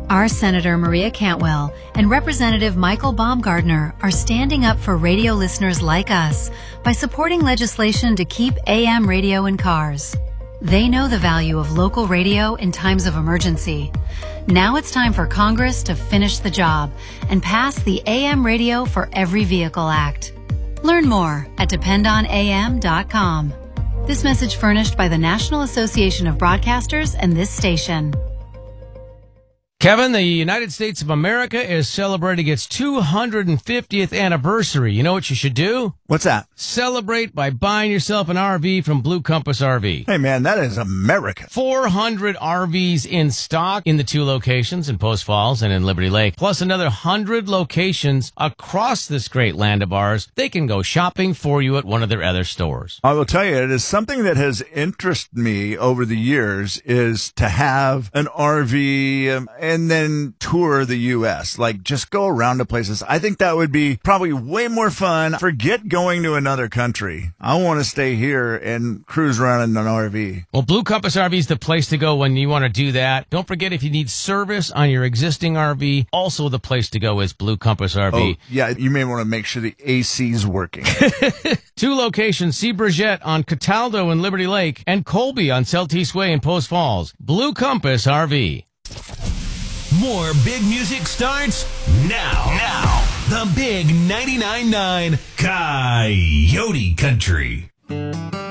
Our Senator Maria Cantwell and Representative Michael Baumgardner are standing up for radio listeners like us by supporting legislation to keep AM radio in cars. They know the value of local radio in times of emergency. Now it's time for Congress to finish the job and pass the AM Radio for Every Vehicle Act. Learn more at dependonam.com. This message furnished by the National Association of Broadcasters and this station. Kevin, the United States of America is celebrating its 250th anniversary. You know what you should do? What's that? Celebrate by buying yourself an RV from Blue Compass RV. Hey, man, that is American. 400 RVs in stock in the 2 locations in Post Falls and in Liberty Lake, plus another 100 locations across this great land of ours. They can go shopping for you at one of their other stores. I will tell you, it is something that has interested me over the years is to have an RV and then tour the U.S., like just go around to places. I think that would be probably way more fun. Forget going to another country. I want to stay here and cruise around in an RV. Well, Blue Compass RV is the place to go when you want to do that. Don't forget, if you need service on your existing RV, also the place to go is Blue Compass RV. Oh, yeah, you may want to make sure the AC's working. 2 locations, Sea Bridgette on Cataldo and Liberty Lake, and Colby on Celtice Way in Post Falls. Blue Compass RV. More big music starts now. The Big 99.9 Coyote Country.